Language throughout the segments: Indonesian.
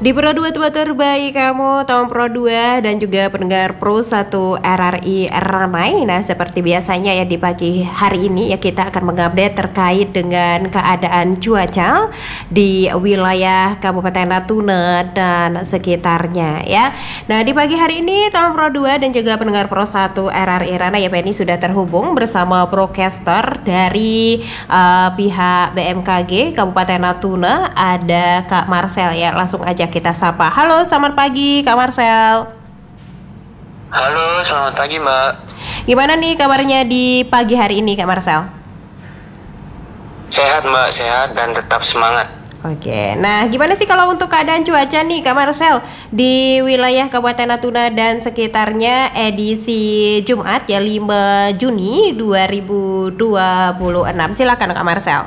Di Pro 2 tempat terbaik kamu, teman Pro 2 dan juga pendengar Pro 1 RRI Ranai. Nah, seperti biasanya ya di pagi hari ini ya kita akan mengupdate terkait dengan keadaan cuaca di wilayah Kabupaten Natuna dan sekitarnya ya. Nah, di pagi hari ini teman Pro 2 dan juga pendengar Pro 1 RRI Ranai ya Penny sudah terhubung bersama procaster dari pihak BMKG Kabupaten Natuna, ada Kak Marcel ya. Langsung aja kita sapa. Halo, selamat pagi Kak Marcel. Halo, selamat pagi Mbak. Gimana nih kabarnya di pagi hari ini Kak Marcel? Sehat Mbak, sehat dan tetap semangat. Oke, nah gimana sih kalau untuk keadaan cuaca nih Kak Marcel di wilayah Kabupaten Natuna dan sekitarnya edisi Jumat ya 5 Juni 2026. Silakan Kak Marcel.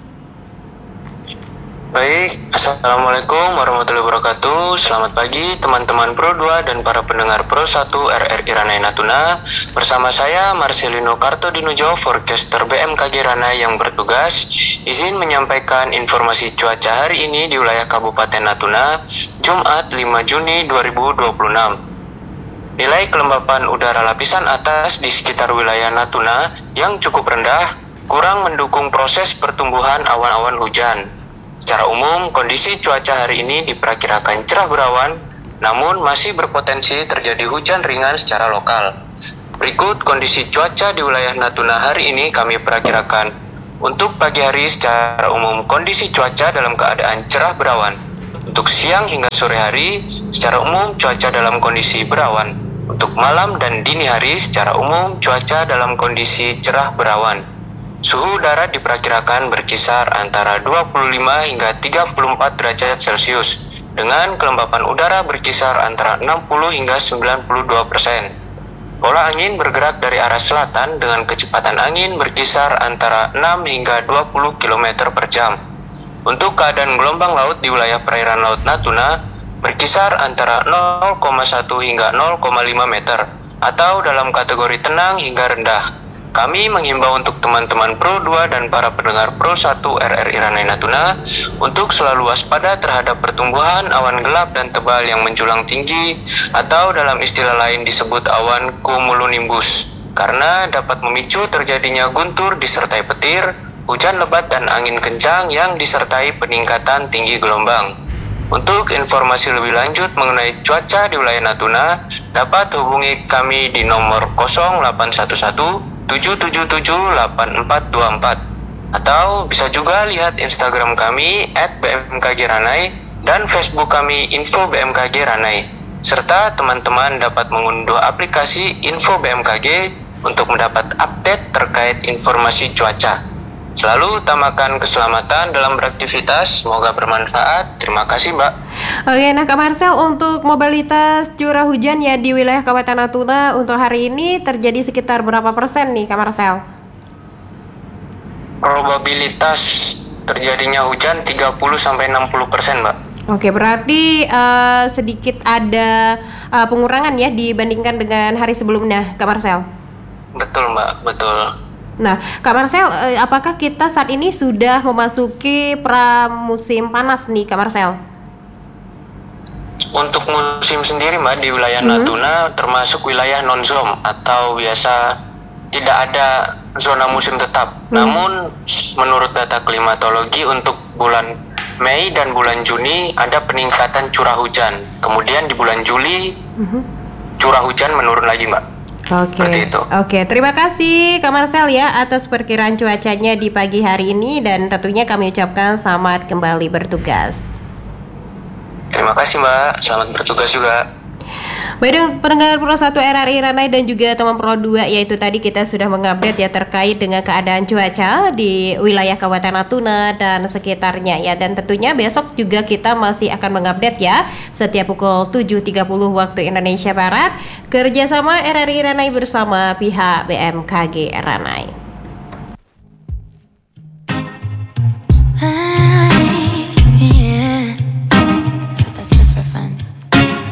Baik, Assalamualaikum warahmatullahi wabarakatuh. Selamat pagi teman-teman Pro 2 dan para pendengar Pro 1 RRI Ranai Natuna. Bersama saya Marcelino Kartodinujo, forecaster BMKG Ranai yang bertugas. Izin menyampaikan informasi cuaca hari ini di wilayah Kabupaten Natuna, Jumat 5 Juni 2026. Nilai kelembapan udara lapisan atas di sekitar wilayah Natuna yang cukup rendah, kurang mendukung proses pertumbuhan awan-awan hujan. Secara umum, kondisi cuaca hari ini diperkirakan cerah berawan, namun masih berpotensi terjadi hujan ringan secara lokal. Berikut kondisi cuaca di wilayah Natuna hari ini kami perkirakan. Untuk pagi hari secara umum, kondisi cuaca dalam keadaan cerah berawan. Untuk siang hingga sore hari, secara umum cuaca dalam kondisi berawan. Untuk malam dan dini hari, secara umum cuaca dalam kondisi cerah berawan. Suhu udara diperkirakan berkisar antara 25 hingga 34 derajat Celcius, dengan kelembapan udara berkisar antara 60 hingga 92%. Pola angin bergerak dari arah selatan dengan kecepatan angin berkisar antara 6 hingga 20 km per jam. Untuk keadaan gelombang laut di wilayah perairan Laut Natuna berkisar antara 0,1 hingga 0,5 meter, atau dalam kategori tenang hingga rendah. Kami menghimbau untuk teman-teman Pro 2 dan para pendengar Pro 1 RRI Ranai Natuna untuk selalu waspada terhadap pertumbuhan awan gelap dan tebal yang menjulang tinggi, atau dalam istilah lain disebut awan cumulonimbus, karena dapat memicu terjadinya guntur disertai petir, hujan lebat dan angin kencang yang disertai peningkatan tinggi gelombang. Untuk informasi lebih lanjut mengenai cuaca di wilayah Natuna, dapat hubungi kami di nomor 0811 7778424, atau bisa juga lihat Instagram kami @bmkgranai dan Facebook kami Info BMKG Ranai, serta teman-teman dapat mengunduh aplikasi Info BMKG untuk mendapat update terkait informasi cuaca. Selalu utamakan keselamatan dalam beraktivitas, semoga bermanfaat. Terima kasih Mbak. Oke, nah Kak Marcel, untuk mobilitas curah hujan ya di wilayah Kabupaten Natuna untuk hari ini terjadi sekitar berapa persen nih Kak Marcel? Probabilitas terjadinya hujan 30-60% Mbak. Oke, berarti sedikit ada pengurangan ya dibandingkan dengan hari sebelumnya Kak Marcel? Betul Mbak, betul. Nah, Kak Marcel, apakah kita saat ini sudah memasuki pramusim panas nih Kak Marcel? Untuk musim sendiri Mbak di wilayah Natuna termasuk wilayah non-zone atau biasa tidak ada zona musim tetap. Namun menurut data klimatologi untuk bulan Mei dan bulan Juni ada peningkatan curah hujan. Kemudian di bulan Juli curah hujan menurun lagi Mbak. Oke, terima kasih Kak Marcel ya atas perkiraan cuacanya di pagi hari ini, dan tentunya kami ucapkan selamat kembali bertugas. Terima kasih Mbak, selamat bertugas juga. Baik, pendengar Pro 1 RRI Ranai dan juga teman Pro 2, yaitu tadi kita sudah mengupdate ya terkait dengan keadaan cuaca di wilayah Kabupaten Natuna dan sekitarnya ya. Dan tentunya besok juga kita masih akan mengupdate ya setiap pukul 7.30 waktu Indonesia Barat, kerjasama RRI Ranai bersama pihak BMKG Ranai.